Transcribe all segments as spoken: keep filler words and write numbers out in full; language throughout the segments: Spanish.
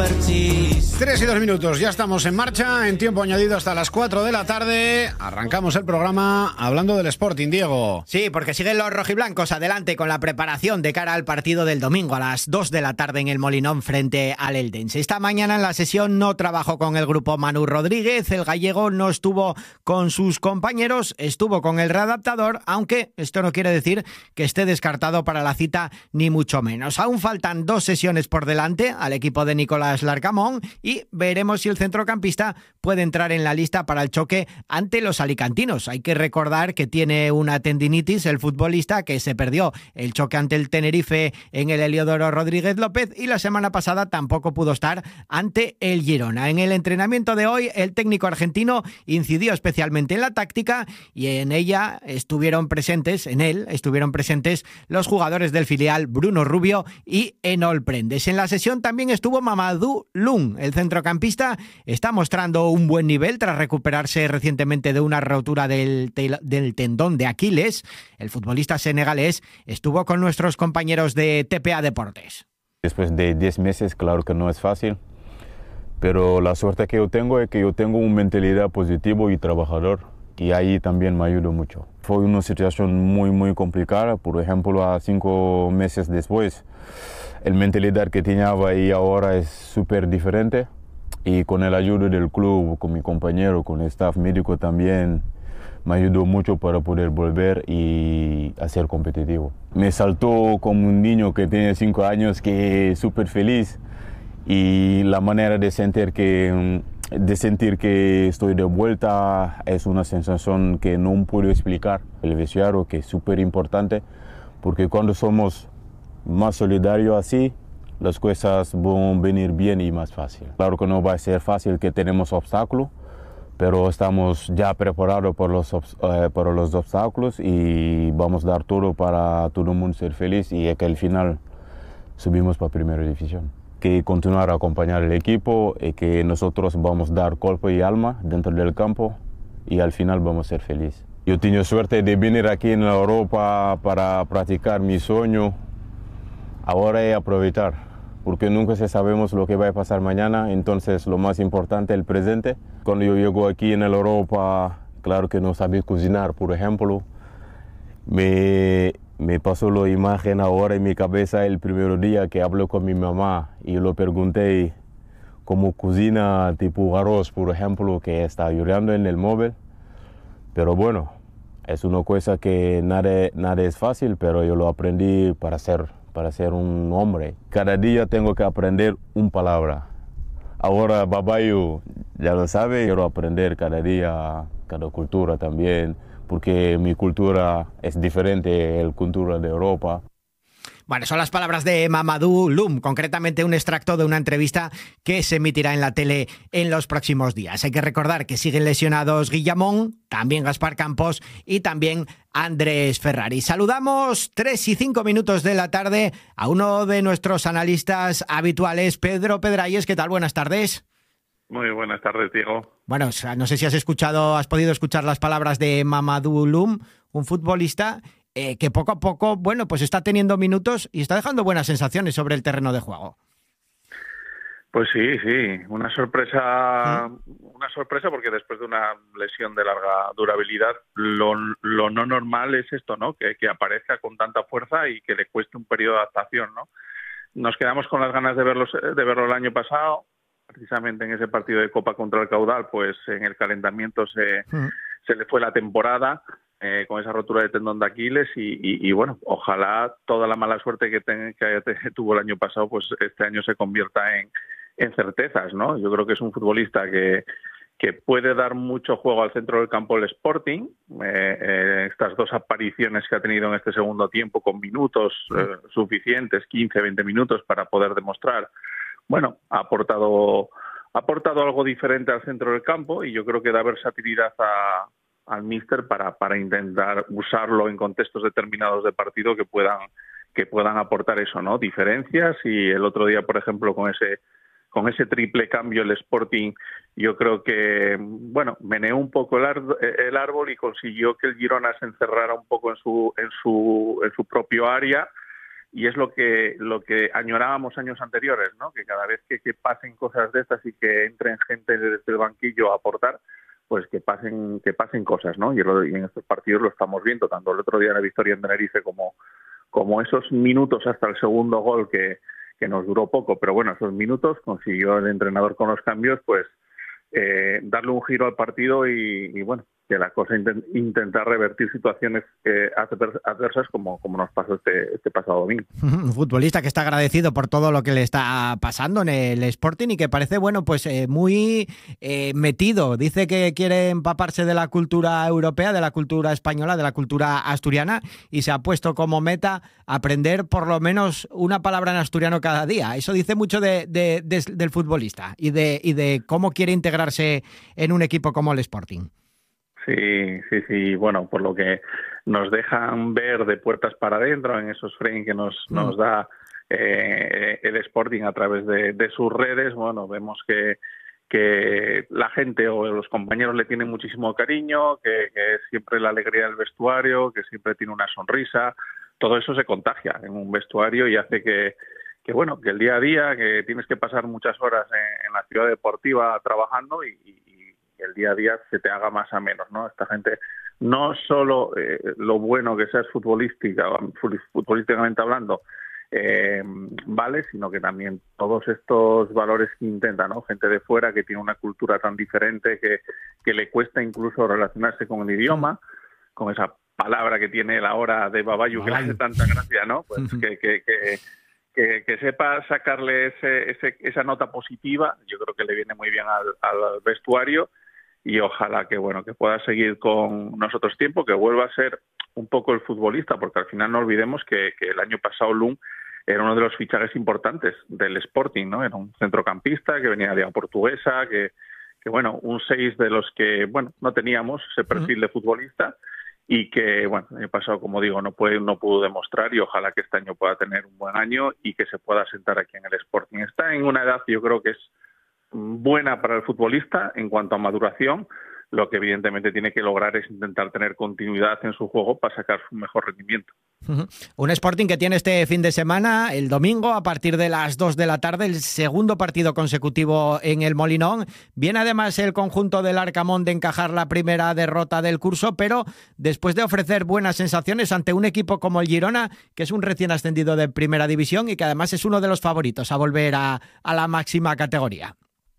Tres y dos minutos, ya estamos en marcha, en tiempo añadido hasta las cuatro de la tarde. Arrancamos el programa hablando del Sporting, Diego. Sí, porque siguen los rojiblancos adelante con la preparación de cara al partido del domingo a las dos de la tarde en el Molinón frente al Eldense. Esta mañana en la sesión no trabajó con el grupo Manu Rodríguez, el gallego no estuvo con sus compañeros, estuvo con el readaptador, aunque esto no quiere decir que esté descartado para la cita, ni mucho menos. Aún faltan dos sesiones por delante al equipo de Nicolás Larcamón y veremos si el centrocampista puede entrar en la lista para el choque ante los alicantinos. Hay que recordar que tiene una tendinitis el futbolista, que se perdió el choque ante el Tenerife en el Heliodoro Rodríguez López y la semana pasada tampoco pudo estar ante el Girona. En el entrenamiento de hoy el técnico argentino incidió especialmente en la táctica y en ella estuvieron presentes, en él estuvieron presentes los jugadores del filial Bruno Rubio y Enol Prendes. En la sesión también estuvo Mamadou Loum. El centrocampista está mostrando un buen nivel tras recuperarse recientemente de una rotura del, tel- del tendón de Aquiles. El futbolista senegalés estuvo con nuestros compañeros de T P A Deportes. Después de diez meses, claro que no es fácil, pero la suerte que yo tengo es que yo tengo una mentalidad positiva y trabajador, y ahí también me ayudó mucho. Fue una situación muy, muy complicada. Por ejemplo, a cinco meses después, la mentalidad que tenía ahí ahora es súper diferente. Y con el ayuda del club, con mi compañero, con el staff médico también, me ayudó mucho para poder volver y a ser competitivo. Me saltó como un niño que tiene cinco años, que es súper feliz. Y la manera de sentir que... de sentir que estoy de vuelta es una sensación que no puedo explicar. El vestiario, que es súper importante, porque cuando somos más solidarios así, las cosas van a venir bien y más fácil. Claro que no va a ser fácil, que tenemos obstáculos, pero estamos ya preparados por los, eh, por los obstáculos y vamos a dar todo para todo el mundo ser feliz y que al final subimos para Primera División. Que continuar a acompañar el equipo y que nosotros vamos a dar cuerpo y alma dentro del campo y al final vamos a ser felices. Yo he tenido suerte de venir aquí en Europa para practicar mi sueño. Ahora es aprovechar, porque nunca se sabemos lo que va a pasar mañana, entonces lo más importante es el presente. Cuando yo llego aquí en Europa, claro que no sabía cocinar, por ejemplo, me... Me pasó la imagen ahora en mi cabeza el primer día que hablé con mi mamá y lo pregunté cómo cocina tipo arroz, por ejemplo, que está llorando en el móvil. Pero bueno, es una cosa que nada, nada es fácil, pero yo lo aprendí para ser, para ser un hombre. Cada día tengo que aprender una palabra. Ahora Babayo ya lo sabe, quiero aprender cada día, cada cultura también, porque mi cultura es diferente de la cultura de Europa. Bueno, son las palabras de Mamadou Loum, concretamente un extracto de una entrevista que se emitirá en la tele en los próximos días. Hay que recordar que siguen lesionados Guillamón, también Gaspar Campos y también Andrés Ferrari. Saludamos tres y cinco minutos de la tarde a uno de nuestros analistas habituales, Pedro Pedralles. ¿Qué tal? Buenas tardes. Muy buenas tardes, Diego. Bueno, no sé si has escuchado, has podido escuchar las palabras de Mamadou Loum, un futbolista eh, que poco a poco, bueno, pues está teniendo minutos y está dejando buenas sensaciones sobre el terreno de juego. Pues sí, sí, una sorpresa, ¿sí? Una sorpresa porque después de una lesión de larga durabilidad, lo, lo no normal es esto, ¿no? Que, que aparezca con tanta fuerza y que le cueste un periodo de adaptación, ¿no? Nos quedamos con las ganas de verlo, de verlo el año pasado. Precisamente en ese partido de Copa contra el Caudal, pues en el calentamiento se, mm. se le fue la temporada eh, con esa rotura de tendón de Aquiles y, y, y bueno, ojalá toda la mala suerte que, ten, que tuvo el año pasado, pues este año se convierta en, en certezas, ¿no? Yo creo que es un futbolista que, que puede dar mucho juego al centro del campo del Sporting. Eh, eh, estas dos apariciones que ha tenido en este segundo tiempo con minutos eh, suficientes, quince, veinte minutos para poder demostrar. Bueno, ha aportado, ha aportado algo diferente al centro del campo y yo creo que da versatilidad a, al míster para, para intentar usarlo en contextos determinados de partido que puedan, que puedan aportar eso, ¿no? Diferencias. Y el otro día, por ejemplo, con ese, con ese triple cambio el Sporting, yo creo que, bueno, meneó un poco el, ar, el árbol y consiguió que el Girona se encerrara un poco en su, en su, en su propio área. y es lo que lo que añorábamos años anteriores, ¿no? Que cada vez que, que pasen cosas de estas y que entren gente desde el banquillo a aportar, pues que pasen que pasen cosas, ¿no? Y, lo, y en estos partidos lo estamos viendo, tanto el otro día en la victoria en Tenerife como, como esos minutos hasta el segundo gol que, que nos duró poco, pero bueno, esos minutos consiguió el entrenador con los cambios, pues eh, darle un giro al partido y, y bueno, que la cosa intent, intentar revertir situaciones eh, adversas como, como nos pasó este, este pasado domingo. Un futbolista que está agradecido por todo lo que le está pasando en el Sporting y que parece, bueno, pues eh, muy eh, metido. Dice que quiere empaparse de la cultura europea, de la cultura española, de la cultura asturiana, y se ha puesto como meta aprender por lo menos una palabra en asturiano cada día. Eso dice mucho de, de, de, del futbolista y de, y de cómo quiere integrarse en un equipo como el Sporting. Sí, sí, sí. Bueno, por lo que nos dejan ver de puertas para adentro en esos frames que nos, mm. nos da eh, el Sporting a través de, de sus redes, bueno, vemos que, que la gente o los compañeros le tienen muchísimo cariño, que, que es siempre la alegría del vestuario, que siempre tiene una sonrisa. Todo eso se contagia en un vestuario y hace que, que bueno, que el día a día, que tienes que pasar muchas horas en, en la ciudad deportiva trabajando y, y el día a día se te haga más a menos, ¿no? Esta gente, no solo eh, lo bueno que seas futbolística, futbolísticamente hablando, eh, vale, sino que también todos estos valores que intentan, ¿no? Gente de fuera que tiene una cultura tan diferente que, que le cuesta incluso relacionarse con el idioma, con esa palabra que tiene la hora de Babayu, que le hace tanta gracia, ¿no? Pues que... que, que Que, que sepa sacarle ese, ese, esa nota positiva, yo creo que le viene muy bien al, al vestuario y ojalá que bueno que pueda seguir con nosotros tiempo, que vuelva a ser un poco el futbolista, porque al final no olvidemos que, que el año pasado Lum era uno de los fichajes importantes del Sporting, ¿no? Era un centrocampista que venía de la Portuguesa, que, que bueno, un seis de los que bueno no teníamos ese perfil de futbolista. Y que, bueno, el año pasado, como digo, no puede, no pudo demostrar y ojalá que este año pueda tener un buen año y que se pueda sentar aquí en el Sporting. Está en una edad, yo creo que es buena para el futbolista en cuanto a maduración. Lo que evidentemente tiene que lograr es intentar tener continuidad en su juego para sacar su mejor rendimiento. Uh-huh. Un Sporting que tiene este fin de semana, el domingo, a partir de las dos de la tarde, el segundo partido consecutivo en el Molinón. Viene además el conjunto del Arcamón de encajar la primera derrota del curso, pero después de ofrecer buenas sensaciones ante un equipo como el Girona, que es un recién ascendido de primera división y que además es uno de los favoritos a volver a, a la máxima categoría.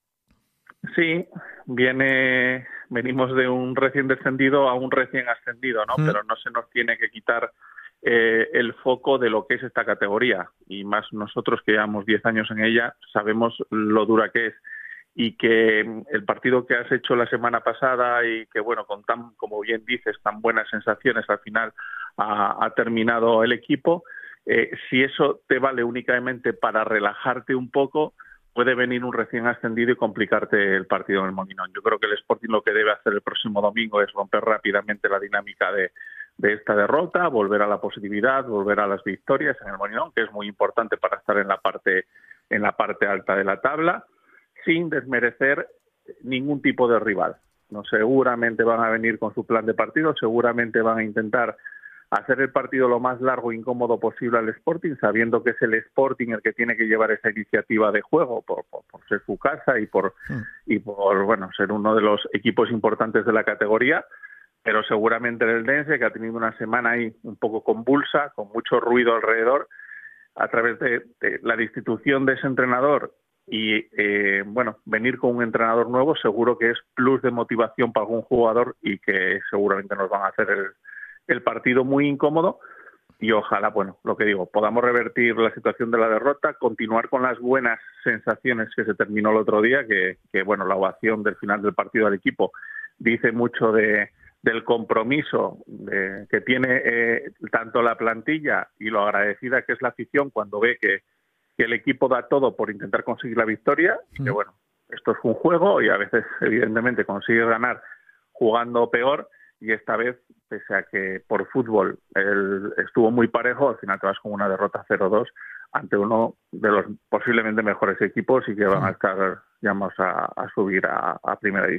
Sí, viene... venimos de un recién descendido a un recién ascendido, ¿no? Mm. Pero no se nos tiene que quitar eh, el foco de lo que es esta categoría. Y más nosotros que llevamos diez años en ella, sabemos lo dura que es. Y que el partido que has hecho la semana pasada y que, bueno, con tan, como bien dices, tan buenas sensaciones al final ha, ha terminado el equipo, eh, si eso te vale únicamente para relajarte un poco, puede venir un recién ascendido y complicarte el partido en el Molinón. Yo creo que el Sporting lo que debe hacer el próximo domingo es romper rápidamente la dinámica de, de esta derrota, volver a la positividad, volver a las victorias en el Molinón, que es muy importante para estar en la parte, en la parte alta de la tabla, sin desmerecer ningún tipo de rival. No, seguramente van a venir con su plan de partido, seguramente van a intentar hacer el partido lo más largo e incómodo posible al Sporting, sabiendo que es el Sporting el que tiene que llevar esa iniciativa de juego por, por, por ser su casa y por sí. y por bueno ser uno de los equipos importantes de la categoría, pero seguramente el Eldense, que ha tenido una semana ahí un poco convulsa, con mucho ruido alrededor, a través de, de la destitución de ese entrenador y eh, bueno, venir con un entrenador nuevo seguro que es plus de motivación para algún jugador y que seguramente nos van a hacer el el partido muy incómodo y ojalá, bueno, lo que digo, podamos revertir la situación de la derrota, continuar con las buenas sensaciones que se terminó el otro día, que, que bueno, la ovación del final del partido del equipo dice mucho de, del compromiso de, que tiene eh, tanto la plantilla y lo agradecida que es la afición cuando ve que, que el equipo da todo por intentar conseguir la victoria y que, bueno, esto es un juego y a veces, evidentemente, consigues ganar jugando peor. Y esta vez, pese a que por fútbol él estuvo muy parejo, al final te vas con una derrota cero dos ante uno de los posiblemente mejores equipos y que van a estar llamados a, a subir a, a primera división.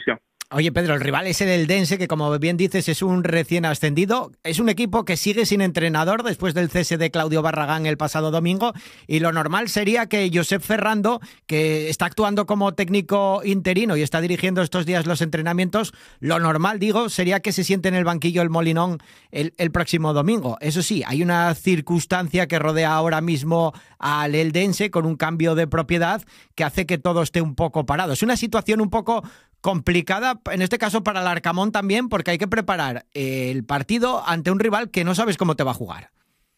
Oye, Pedro, el rival es el Eldense, que como bien dices es un recién ascendido. Es un equipo que sigue sin entrenador después del cese de Claudio Barragán el pasado domingo, y lo normal sería que Josep Ferrando, que está actuando como técnico interino y está dirigiendo estos días los entrenamientos, lo normal, digo, sería que se siente en el banquillo el Molinón el, el próximo domingo. Eso sí, hay una circunstancia que rodea ahora mismo al Eldense con un cambio de propiedad que hace que todo esté un poco parado. Es una situación un poco complicada, en este caso para el Arcamón también, porque hay que preparar el partido ante un rival que no sabes cómo te va a jugar.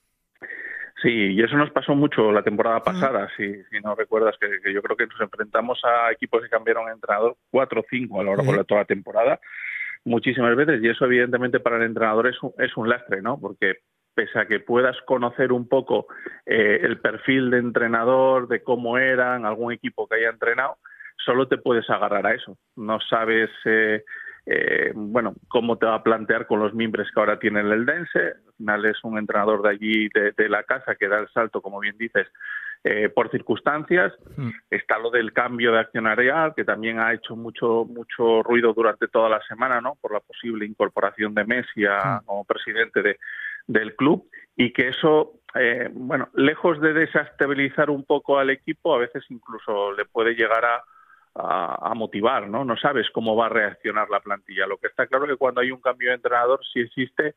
Sí, y eso nos pasó mucho la temporada pasada, mm. si, si no recuerdas, que, que yo creo que nos enfrentamos a equipos que cambiaron de entrenador cuatro o cinco a lo largo sí. de toda la temporada, muchísimas veces, y eso evidentemente para el entrenador es un, es un lastre, ¿no? Porque pese a que puedas conocer un poco eh, el perfil de entrenador, de cómo eran, algún equipo que haya entrenado, solo te puedes agarrar a eso. No sabes, eh, eh, bueno, cómo te va a plantear con los mimbres que ahora tiene el Eldense. Al final es un entrenador de allí, de, de la casa, que da el salto, como bien dices, eh, por circunstancias. Mm. Está lo del cambio de accionarial, que también ha hecho mucho mucho ruido durante toda la semana, ¿no? Por la posible incorporación de Messi a, mm. como presidente de, del club, y que eso, eh, bueno, lejos de desestabilizar un poco al equipo, a veces incluso le puede llegar a A, a motivar, ¿no? No sabes cómo va a reaccionar la plantilla. Lo que está claro es que cuando hay un cambio de entrenador sí existe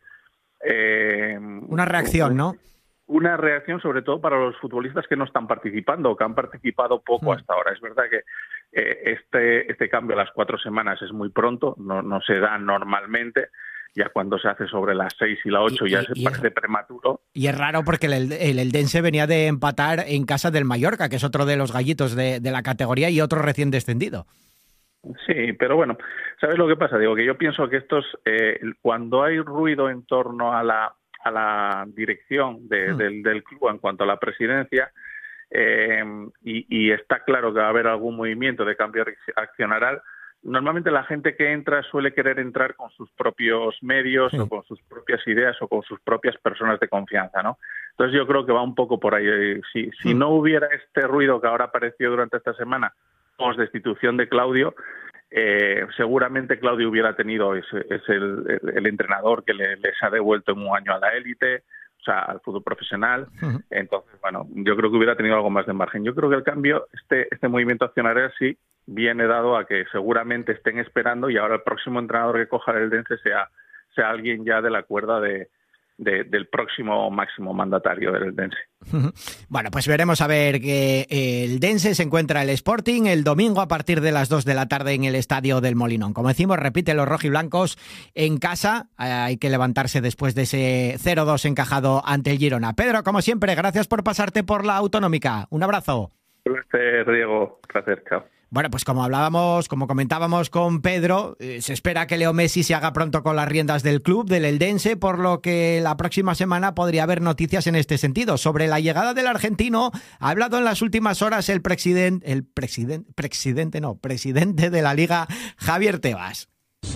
eh, una reacción, ¿no? Una reacción sobre todo para los futbolistas que no están participando o que han participado poco mm. hasta ahora. Es verdad que eh, este este cambio a las cuatro semanas es muy pronto, no, no se da normalmente. Ya cuando se hace sobre las seis y las ocho y, ya y, se y parece es, prematuro. Y es raro porque el, el Eldense venía de empatar en casa del Mallorca, que es otro de los gallitos de, de la categoría y otro recién descendido. Sí, pero bueno, ¿sabes lo que pasa? Digo que yo pienso que estos, eh, cuando hay ruido en torno a la, a la dirección de, mm. del, del club en cuanto a la presidencia, eh, y, y está claro que va a haber algún movimiento de cambio accionarial, normalmente la gente que entra suele querer entrar con sus propios medios sí. o con sus propias ideas o con sus propias personas de confianza, ¿no? Entonces yo creo que va un poco por ahí. Si, si sí. no hubiera este ruido que ahora apareció durante esta semana, post destitución de Claudio, eh, seguramente Claudio hubiera tenido, es, es el, el, el entrenador que le, les ha devuelto en un año a la élite, o sea, al fútbol profesional. Uh-huh. Entonces, bueno, yo creo que hubiera tenido algo más de margen. Yo creo que el cambio, este, este movimiento accionarial sí viene dado a que seguramente estén esperando y ahora el próximo entrenador que coja el Eldense sea, sea alguien ya de la cuerda de, de, del próximo máximo mandatario del Eldense. Bueno, pues veremos a ver que el Eldense se encuentra el Sporting el domingo a partir de las dos de la tarde en el estadio del Molinón. Como decimos, repite los rojiblancos en casa. Hay que levantarse después de ese cero dos encajado ante el Girona. Pedro, como siempre, gracias por pasarte por la Autonómica. Un abrazo. Un placer, Diego. Un placer, chao. Bueno, pues como hablábamos, como comentábamos con Pedro, eh, se espera que Leo Messi se haga pronto con las riendas del club, del Eldense, por lo que la próxima semana podría haber noticias en este sentido. Sobre la llegada del argentino, ha hablado en las últimas horas el presidente, el presidente, presidente no, presidente de la Liga, Javier Tebas.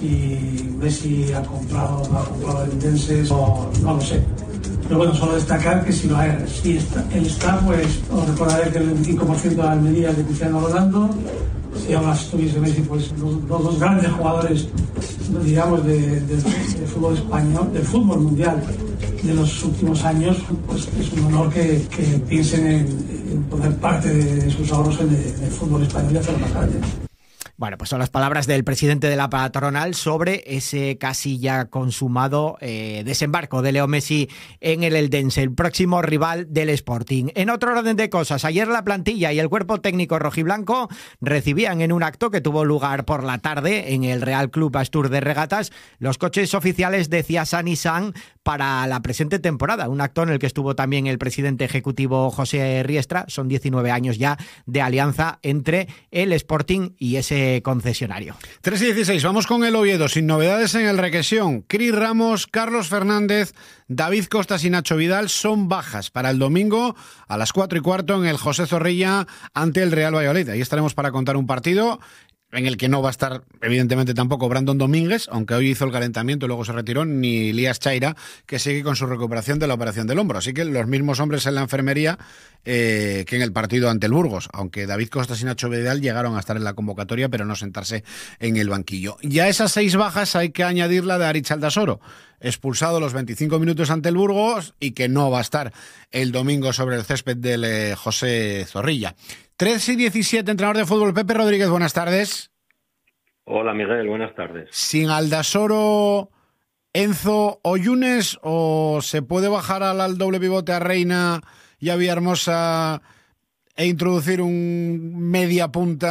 Si Messi ha comprado o no ha comprado el Eldense, no, no lo sé. Pero bueno, solo destacar que si, lo hay, si está, él está, pues os recordaré que el veinticinco por ciento de las medidas de Cristiano Ronaldo, si ahora estuviese Messi, pues los, los dos grandes jugadores, digamos, de, de, de fútbol español, del fútbol mundial de los últimos años, pues es un honor que, que piensen en, en poner parte de sus ahorros en el, en el fútbol español y hacerlo más grande. Bueno, pues son las palabras del presidente de la patronal sobre ese casi ya consumado eh, desembarco de Leo Messi en el Eldense, el próximo rival del Sporting. En otro orden de cosas, ayer la plantilla y el cuerpo técnico rojiblanco recibían en un acto que tuvo lugar por la tarde en el Real Club Astur de Regatas los coches oficiales de Ciasan y San para la presente temporada, un acto en el que estuvo también el presidente ejecutivo José Riestra. Son diecinueve años ya de alianza entre el Sporting y ese concesionario. tres y dieciséis, vamos con el Oviedo, sin novedades en el Requesión. Cris Ramos, Carlos Fernández, David Costas y Nacho Vidal son bajas para el domingo a las cuatro y cuarto en el José Zorrilla ante el Real Valladolid. Ahí estaremos para contar un partido en el que no va a estar, evidentemente, tampoco Brandon Domínguez, aunque hoy hizo el calentamiento y luego se retiró, ni Elías Chaira, que sigue con su recuperación de la operación del hombro. Así que los mismos hombres en la enfermería eh, que en el partido ante el Burgos, aunque David Costas y Nacho Vidal llegaron a estar en la convocatoria, pero no sentarse en el banquillo. Y a esas seis bajas hay que añadir la de Aritz Aldasoro, expulsado los veinticinco minutos ante el Burgos y que no va a estar el domingo sobre el césped del eh, José Zorrilla. tres y diecisiete, entrenador de fútbol, Pepe Rodríguez, buenas tardes. Hola Miguel, buenas tardes. ¿Sin Aldasoro, Enzo o Yunes, o se puede bajar al, al doble pivote a Reina y a Villahermosa e introducir un media punta